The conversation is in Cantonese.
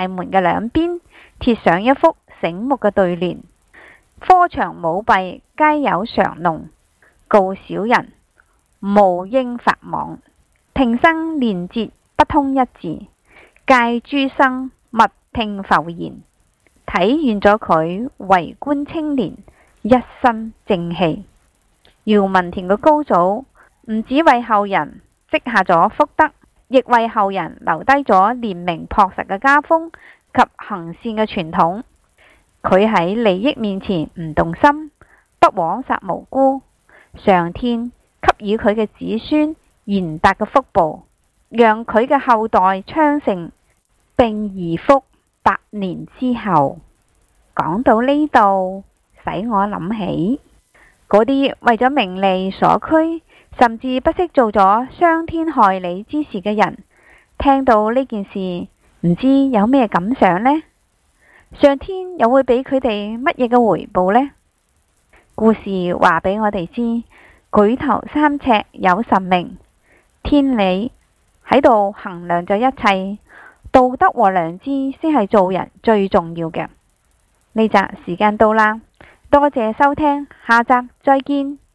大門嘅兩邊貼上一幅醒目嘅對聯：科場舞弊皆有常弄，告小人務應法網。平生練節不通一字，誡諸生勿聽浮言。體現咗佢為官清廉，一身正氣。姚文田嘅高祖唔止為後人積下咗福德，亦為後人留低咗廉明樸實嘅家風及行善嘅傳統。佢喺利益面前唔動心，不枉殺無辜，上天給予佢嘅子孫賢達嘅福報，讓佢嘅後代昌盛，並貽福百年之後。講到呢度，使我諗起嗰啲為咗名利所驅，甚至不惜做咗傷天害理之事嘅人，聽到呢件事，唔知有咩感想呢？上天又會俾佢哋乜嘢嘅回報呢？故事話俾我哋知，舉頭三尺有神明，天理喺度衡量咗一切，道德和良知先係做人最重要嘅。呢集時間到啦，多謝收聽，下集再見。